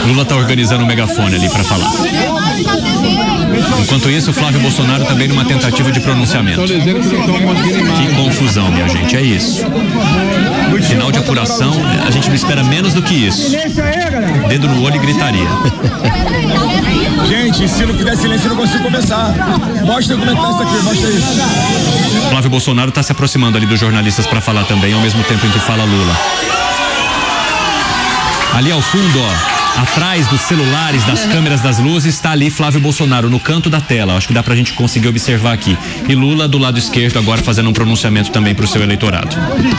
Lula está organizando um megafone ali para falar. Enquanto isso, o Flávio Bolsonaro também numa tentativa de pronunciamento. Que confusão, minha gente, é isso. Final de apuração, a gente não espera menos do que isso. Dedo no olho e gritaria. Gente, se não fizer silêncio, eu não consigo começar. Mostra como é que tá isso aqui, mostra aí. Flávio Bolsonaro está se aproximando ali dos jornalistas para falar também, ao mesmo tempo em que fala Lula. Ali ao fundo, ó, atrás dos celulares, das câmeras, das luzes, está ali Flávio Bolsonaro no canto da tela. Acho que dá pra gente conseguir observar aqui. E Lula do lado esquerdo agora fazendo um pronunciamento também pro seu eleitorado.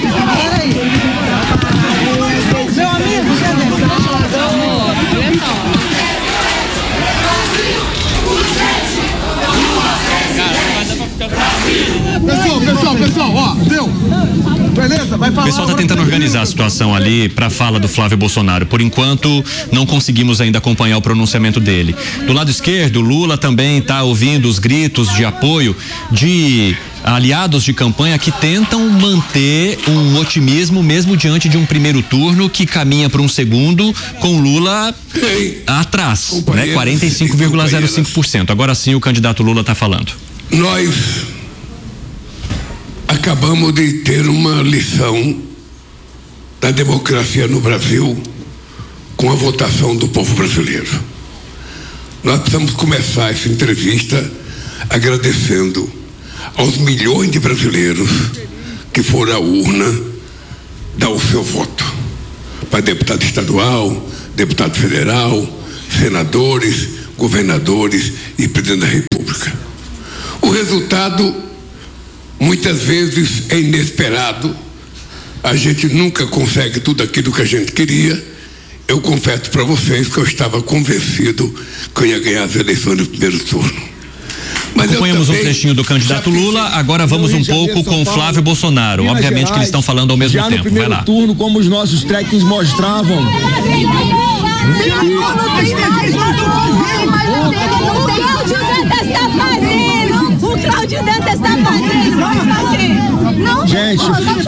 Pessoal, ó, deu. Beleza, vai falar. O pessoal está tentando organizar a situação ali para a fala do Flávio Bolsonaro. Por enquanto, não conseguimos ainda acompanhar o pronunciamento dele. Do lado esquerdo, Lula também está ouvindo os gritos de apoio de aliados de campanha que tentam manter um otimismo mesmo diante de um primeiro turno que caminha para um segundo com Lula atrás, né? 45,05%. Agora sim o candidato Lula está falando. Nós acabamos de ter uma lição da democracia no Brasil com a votação do povo brasileiro. Nós precisamos começar essa entrevista agradecendo aos milhões de brasileiros que foram à urna dar o seu voto para deputado estadual, deputado federal, senadores, governadores e presidente da República. O resultado muitas vezes é inesperado, a gente nunca consegue tudo aquilo que a gente queria. Eu confesso para vocês que eu estava convencido que eu ia ganhar as eleições no primeiro turno. Mas acompanhamos um trechinho do candidato Lula, agora vamos um pouco com o Flávio Bolsonaro. Obviamente que eles estão falando ao mesmo tempo. Vai lá. Turno, como os nossos trackings mostravam. O Claudio Dantas está fazendo. Gente,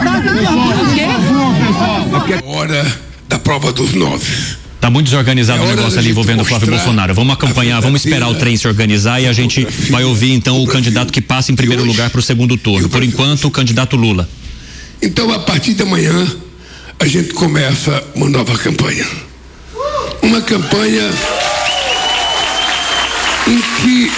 hora da prova dos 9. Tá muito desorganizado o negócio ali envolvendo o Flávio Bolsonaro. Vamos acompanhar, vamos esperar o trem se organizar e a gente vai ouvir então o candidato que passa em primeiro lugar para o segundo turno. Por enquanto, o candidato Lula. Então, a partir de amanhã, a gente começa uma nova campanha. Uma campanha em que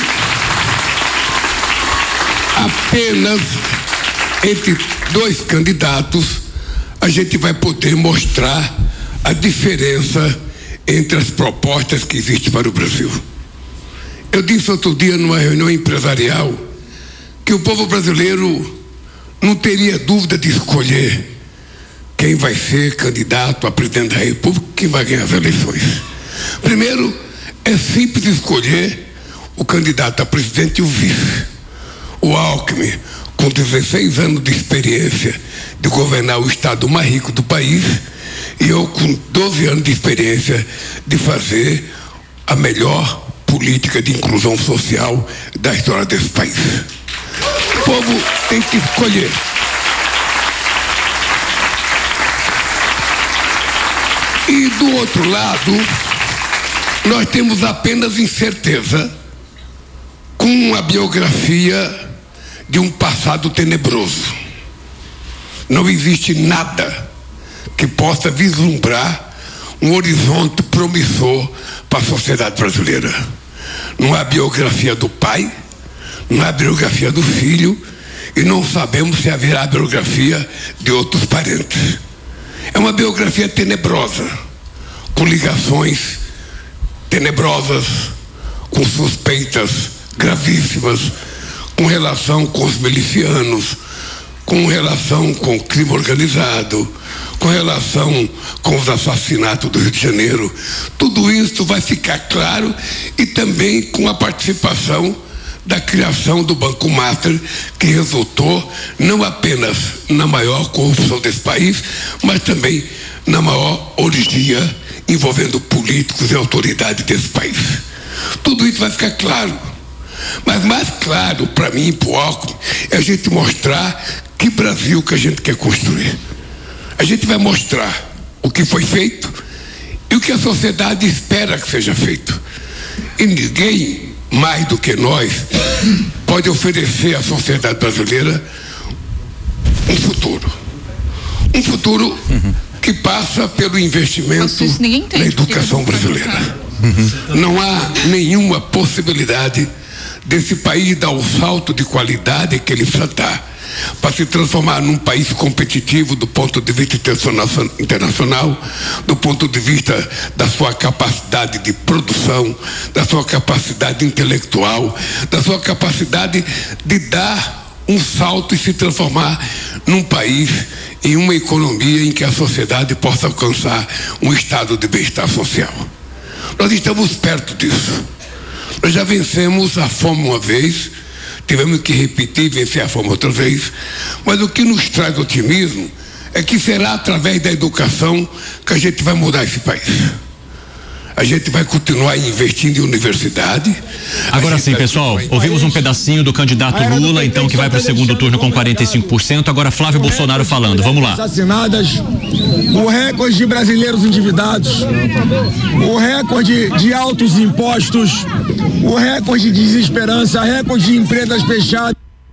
apenas entre dois candidatos a gente vai poder mostrar a diferença entre as propostas que existem para o Brasil. Eu disse outro dia numa reunião empresarial que o povo brasileiro não teria dúvida de escolher quem vai ser candidato a presidente da República, quem vai ganhar as eleições. Primeiro, é simples escolher o candidato a presidente e o vice. O Alckmin, com 16 anos de experiência de governar o estado mais rico do país, e eu com 12 anos de experiência de fazer a melhor política de inclusão social da história desse país. O povo tem que escolher. E do outro lado, nós temos apenas incerteza com a biografia de um passado tenebroso. Não existe nada que possa vislumbrar um horizonte promissor para a sociedade brasileira. Não há biografia do pai, não há biografia do filho, e não sabemos se haverá biografia de outros parentes. É uma biografia tenebrosa, com ligações tenebrosas, com suspeitas gravíssimas, com relação com os milicianos, com relação com o crime organizado, com relação com os assassinatos do Rio de Janeiro. Tudo isso vai ficar claro, e também com a participação da criação do Banco Master, que resultou não apenas na maior corrupção desse país, mas também na maior orgia envolvendo políticos e autoridades desse país. Tudo isso vai ficar claro. Mas mais claro para mim e para o Alckmin é a gente mostrar que Brasil que a gente quer construir. A gente vai mostrar o que foi feito e o que que a sociedade espera que seja feito. E ninguém, mais do que nós, pode oferecer à sociedade brasileira um futuro. Um futuro que passa pelo investimento na educação brasileira. Não há nenhuma possibilidade desse país dar o salto de qualidade que ele precisa dar para se transformar num país competitivo do ponto de vista internacional, do ponto de vista da sua capacidade de produção, da sua capacidade intelectual, da sua capacidade de dar um salto e se transformar num país, em uma economia em que a sociedade possa alcançar um estado de bem-estar social. Nós estamos perto disso. Nós já vencemos a fome uma vez, tivemos que repetir e vencer a fome outra vez, mas o que nos traz otimismo é que será através da educação que a gente vai mudar esse país. A gente vai continuar investindo em universidade. Agora sim, pessoal, ouvimos um pedacinho do candidato Lula, então, que vai para o segundo turno com 45%. Agora Flávio Bolsonaro falando. Vamos lá. Assassinadas, o recorde de brasileiros endividados, o recorde de altos impostos, o recorde de desesperança, recorde de empresas fechadas.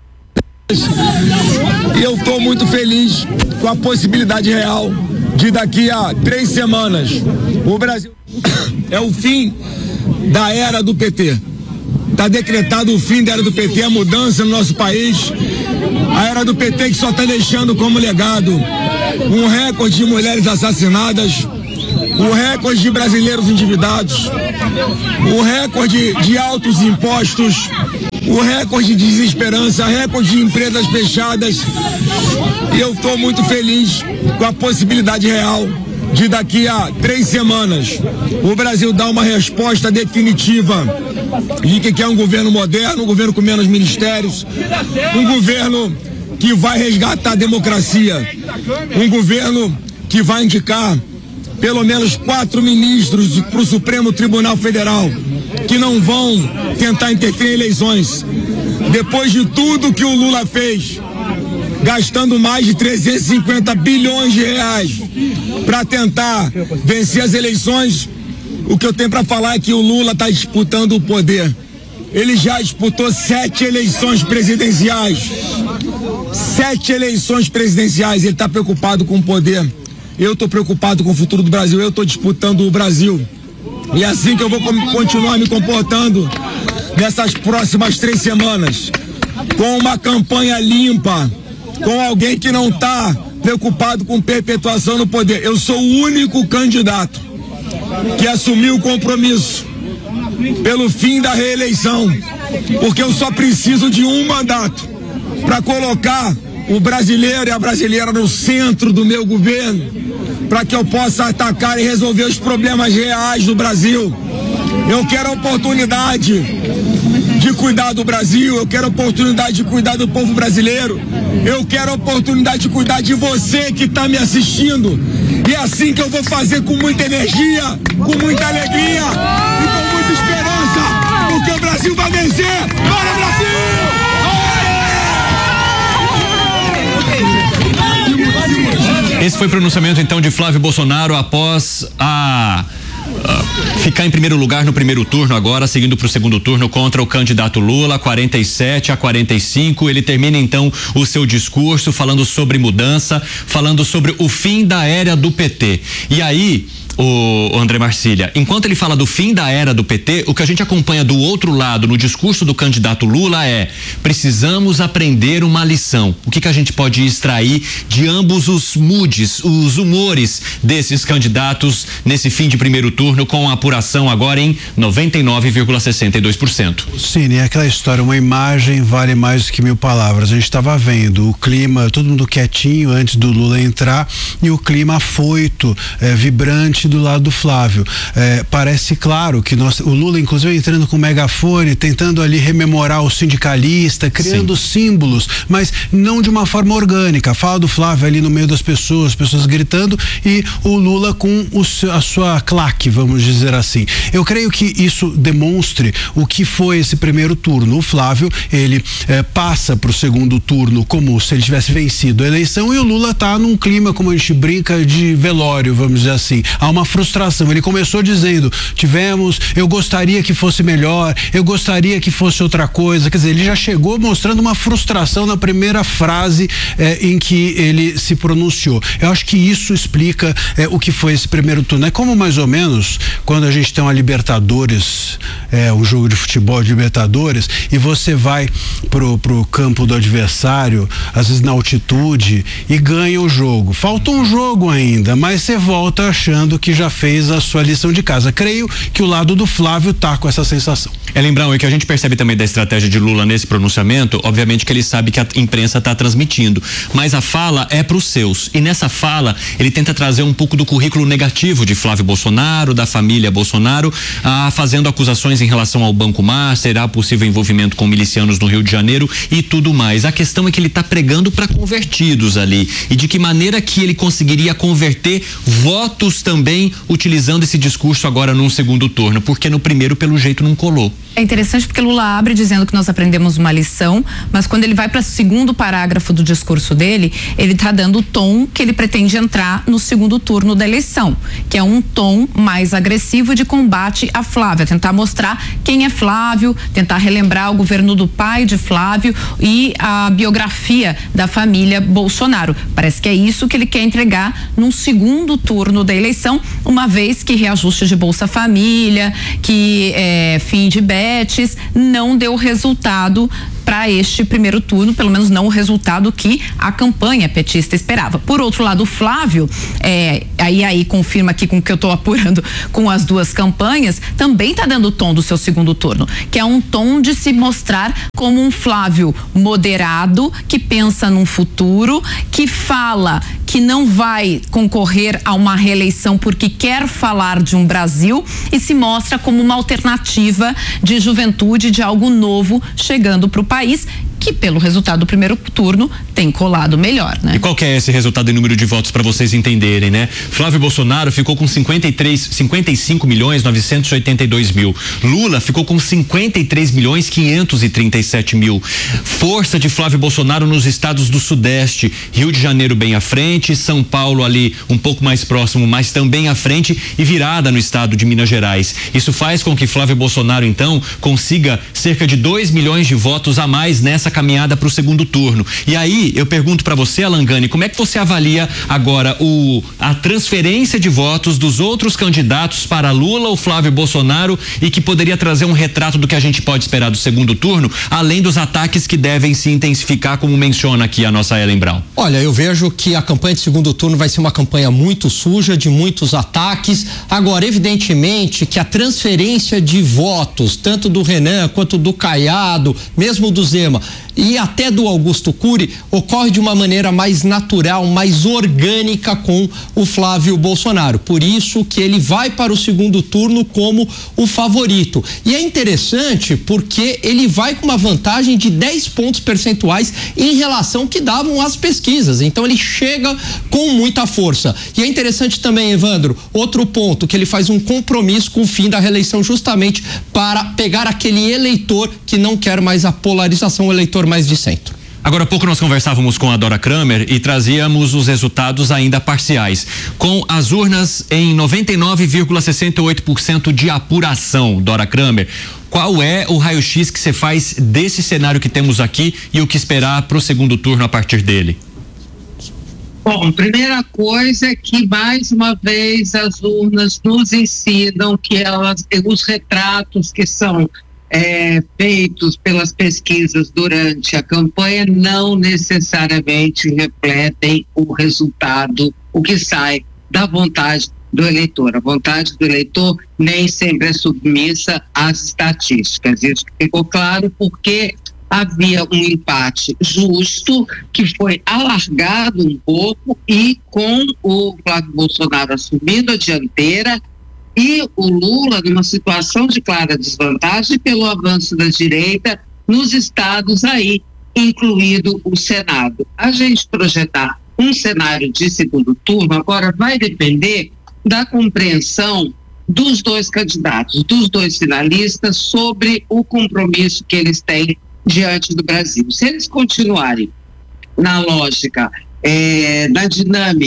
E eu estou muito feliz com a possibilidade real de daqui a 3 semanas o Brasil é o fim da era do PT. Está decretado o fim da era do PT, a mudança no nosso país. A era do PT que só está deixando como legado um recorde de mulheres assassinadas, o recorde de brasileiros endividados, o recorde de altos impostos, o recorde de desesperança, recorde de empresas fechadas. E eu estou muito feliz com a possibilidade real de daqui a 3 semanas o Brasil dar uma resposta definitiva de que quer um governo moderno, um governo com menos ministérios, um governo que vai resgatar a democracia, um governo que vai indicar pelo menos 4 ministros para o Supremo Tribunal Federal que não vão tentar interferir em eleições. Depois de tudo que o Lula fez, gastando mais de 350 bilhões de reais para tentar vencer as eleições, o que eu tenho para falar é que o Lula está disputando o poder. Ele já disputou 7 eleições presidenciais. 7 eleições presidenciais. Ele está preocupado com o poder. Eu estou preocupado com o futuro do Brasil. Eu estou disputando o Brasil. E é assim que eu vou continuar me comportando nessas próximas 3 semanas. Com uma campanha limpa, com alguém que não está preocupado com perpetuação no poder. Eu sou o único candidato que assumiu o compromisso pelo fim da reeleição, porque eu só preciso de um mandato para colocar o brasileiro e a brasileira no centro do meu governo, para que eu possa atacar e resolver os problemas reais do Brasil. Eu quero a oportunidade de cuidar do Brasil, eu quero a oportunidade de cuidar do povo brasileiro, eu quero a oportunidade de cuidar de você que está me assistindo. E é assim que eu vou fazer, com muita energia, com muita alegria e com muita esperança, porque o Brasil vai vencer. Bora, Brasil! Esse foi o pronunciamento então de Flávio Bolsonaro após ficar em primeiro lugar no primeiro turno, agora seguindo para o segundo turno contra o candidato Lula, 47-45. Ele termina então o seu discurso falando sobre mudança, falando sobre o fim da era do PT. E aí, o André Marcília, enquanto ele fala do fim da era do PT, o que a gente acompanha do outro lado no discurso do candidato Lula é: precisamos aprender uma lição. O que a gente pode extrair de ambos os moods, os humores desses candidatos nesse fim de primeiro turno, com a apuração agora em 99,62%? Sim, é aquela história, uma imagem vale mais do que 1000 palavras. A gente estava vendo o clima, todo mundo quietinho antes do Lula entrar, e o clima afoito, vibrante do lado do Flávio. Parece claro que o Lula, inclusive, entrando com o megafone, tentando ali rememorar o sindicalista, criando símbolos, mas não de uma forma orgânica. Fala do Flávio ali no meio das pessoas gritando, e o Lula com a sua claque, vamos dizer assim. Eu creio que isso demonstre o que foi esse primeiro turno. O Flávio, ele passa para o segundo turno como se ele tivesse vencido a eleição, e o Lula tá num clima, como a gente brinca, de velório, vamos dizer assim. Há uma frustração. Ele começou dizendo, eu gostaria que fosse melhor, eu gostaria que fosse outra coisa, quer dizer, ele já chegou mostrando uma frustração na primeira frase em que ele se pronunciou. Eu acho que isso explica o que foi esse primeiro turno. É como mais ou menos quando a gente tem uma Libertadores, um jogo de futebol de Libertadores, e você vai pro campo do adversário, às vezes na altitude, e ganha o jogo. Falta um jogo ainda, mas você volta achando que já fez a sua lição de casa. Creio que o lado do Flávio tá com essa sensação. Lembrão, e que a gente percebe também da estratégia de Lula nesse pronunciamento, obviamente que ele sabe que a imprensa está transmitindo, mas a fala é para os seus, e nessa fala ele tenta trazer um pouco do currículo negativo de Flávio Bolsonaro, da família Bolsonaro, fazendo acusações em relação ao Banco Mar, será possível envolvimento com milicianos no Rio de Janeiro e tudo mais. A questão é que ele está pregando para convertidos ali, e de que maneira que ele conseguiria converter votos também utilizando esse discurso agora num segundo turno, porque no primeiro pelo jeito não colou. É interessante porque Lula abre dizendo que nós aprendemos uma lição, mas quando ele vai para o segundo parágrafo do discurso dele, ele está dando o tom que ele pretende entrar no segundo turno da eleição, que é um tom mais agressivo de combate a Flávia, tentar mostrar quem é Flávio, tentar relembrar o governo do pai de Flávio e a biografia da família Bolsonaro. Parece que é isso que ele quer entregar num segundo turno da eleição, uma vez que reajuste de Bolsa Família, que fim de não deu resultado para este primeiro turno, pelo menos não o resultado que a campanha petista esperava. Por outro lado, o Flávio, aí confirma aqui com o que eu estou apurando com as duas campanhas, também está dando o tom do seu segundo turno, que é um tom de se mostrar como um Flávio moderado, que pensa num futuro, que fala que não vai concorrer a uma reeleição porque quer falar de um Brasil e se mostra como uma alternativa de juventude, de algo novo chegando para o país, que pelo resultado do primeiro turno tem colado melhor, né? E qual que é esse resultado em número de votos para vocês entenderem, né? Flávio Bolsonaro ficou com 55.982.000. Lula ficou com 53.537.000. Força de Flávio Bolsonaro nos estados do Sudeste, Rio de Janeiro bem à frente, São Paulo ali um pouco mais próximo, mas também à frente, e virada no estado de Minas Gerais. Isso faz com que Flávio Bolsonaro então consiga cerca de 2 milhões de votos a mais nessa caminhada para o segundo turno. E aí eu pergunto para você, Alangani, como é que você avalia agora a transferência de votos dos outros candidatos para Lula ou Flávio Bolsonaro, e que poderia trazer um retrato do que a gente pode esperar do segundo turno, além dos ataques que devem se intensificar, como menciona aqui a nossa Ellen Brown? Olha, eu vejo que a campanha de segundo turno vai ser uma campanha muito suja, de muitos ataques. Agora, evidentemente que a transferência de votos, tanto do Renan quanto do Caiado, mesmo do Zema e até do Augusto Cury, ocorre de uma maneira mais natural, mais orgânica com o Flávio Bolsonaro. Por isso que ele vai para o segundo turno como o favorito. E é interessante porque ele vai com uma vantagem de 10 pontos percentuais em relação ao que davam as pesquisas. Então ele chega com muita força. E é interessante também, Evandro, outro ponto, que ele faz um compromisso com o fim da reeleição, justamente para pegar aquele eleitor que não quer mais a polarização, o eleitor mais de centro. Agora há pouco nós conversávamos com a Dora Kramer e trazíamos os resultados ainda parciais, com as urnas em 99,68% de apuração. Dora Kramer, qual é o raio-x que você faz desse cenário que temos aqui e o que esperar para o segundo turno a partir dele? Bom, primeira coisa é que, mais uma vez, as urnas nos ensinam que os retratos que são feitos pelas pesquisas durante a campanha não necessariamente refletem o resultado, o que sai da vontade do eleitor. A vontade do eleitor nem sempre é submissa às estatísticas. Isso ficou claro porque havia um empate justo que foi alargado um pouco, e com o Flávio Bolsonaro assumindo a dianteira e o Lula numa situação de clara desvantagem pelo avanço da direita nos estados aí, incluído o Senado. A gente projetar um cenário de segundo turno agora vai depender da compreensão dos dois candidatos, dos dois finalistas, sobre o compromisso que eles têm diante do Brasil. Se eles continuarem na lógica, na dinâmica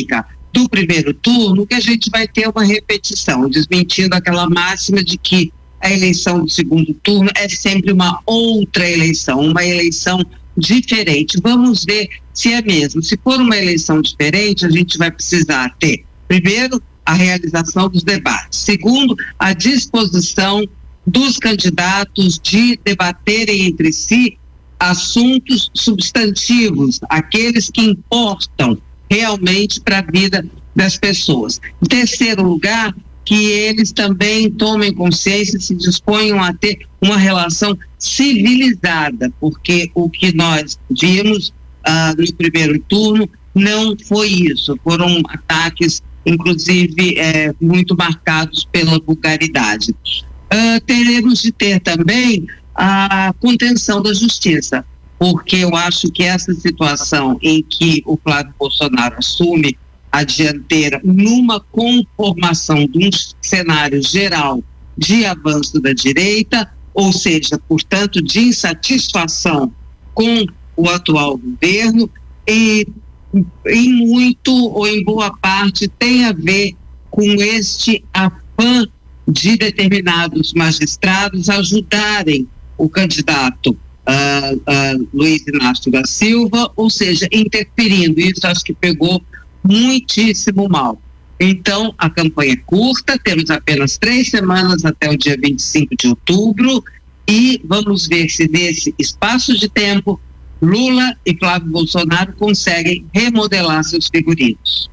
do primeiro turno, que a gente vai ter uma repetição, desmentindo aquela máxima de que a eleição do segundo turno é sempre uma outra eleição, uma eleição diferente. Vamos ver se é mesmo. Se for uma eleição diferente, a gente vai precisar ter, primeiro, a realização dos debates. Segundo, a disposição dos candidatos de debaterem entre si assuntos substantivos, aqueles que importam realmente para a vida das pessoas. Em terceiro lugar, que eles também tomem consciência e se disponham a ter uma relação civilizada, porque o que nós vimos no primeiro turno não foi isso, foram ataques, inclusive, muito marcados pela vulgaridade. Teremos de ter também a contenção da justiça, porque eu acho que essa situação em que o Flávio Bolsonaro assume a dianteira numa conformação de um cenário geral de avanço da direita, ou seja, portanto, de insatisfação com o atual governo, e em muito ou em boa parte tem a ver com este afã de determinados magistrados ajudarem o candidato Luiz Inácio da Silva, ou seja, interferindo. Isso acho que pegou muitíssimo mal. Então, a campanha é curta, temos apenas 3 semanas até o dia 25 de outubro e vamos ver se nesse espaço de tempo Lula e Flávio Bolsonaro conseguem remodelar seus figurinos.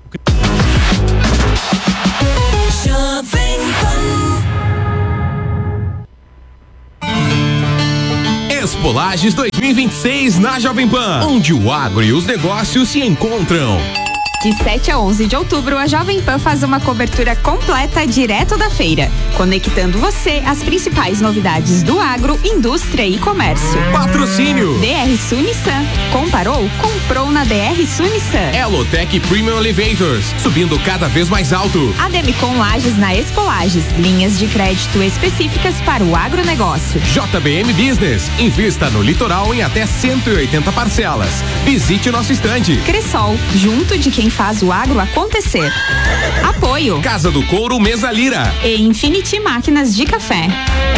Expo Lages 2026 na Jovem Pan, onde o agro e os negócios se encontram. De 7 a 11 de outubro, a Jovem Pan faz uma cobertura completa direto da feira, conectando você às principais novidades do agro, indústria e comércio. Patrocínio DR Sul Nissan. Comparou? Comprou na DR Sul Nissan. Elotec Premium Elevators, subindo cada vez mais alto. Ademicon Lages na Expo Lages, linhas de crédito específicas para o agronegócio. JBM Business, invista no litoral em até 180 parcelas. Visite nosso estande. Cressol, junto de quem faz o agro acontecer. Apoio Casa do Couro Mesa Lira e Infinity Máquinas de Café.